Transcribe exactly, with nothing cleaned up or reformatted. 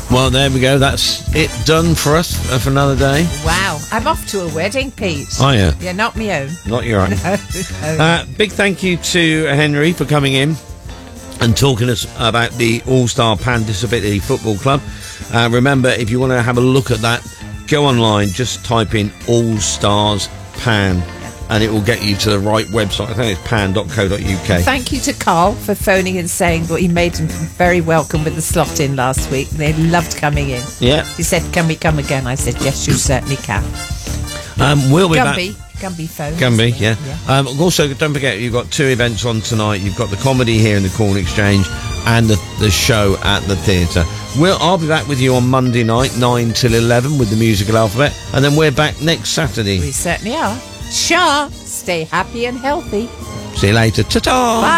Well, there we go. That's it done for us uh, for another day. Wow. I'm off to a wedding, Pete. Oh, yeah. Yeah, not my own. Not your own. No, no. Uh, big thank you to Henry for coming in and talking to us about the All-Star Pan Disability Football Club. Uh, remember, if you want to have a look at that, go online, just type in All-Stars Pan, and it will get you to the right website. I think it's pan dot co dot U K. Thank you to Carl for phoning and saying that he made him very welcome with the slot in last week. They loved coming in. Yeah. He said, can we come again? I said, yes, you certainly can. Um, we'll be Gumby. back. Gumby phone. Gumby, yeah. yeah. Um, also, don't forget, you've got two events on tonight. You've got the comedy here in the Corn Exchange and the, the show at the theatre. We'll, I'll be back with you on Monday night, nine till eleven, with the musical alphabet. And then we're back next Saturday. We certainly are. Sure. Stay happy and healthy. See you later. Ta-ta! Bye.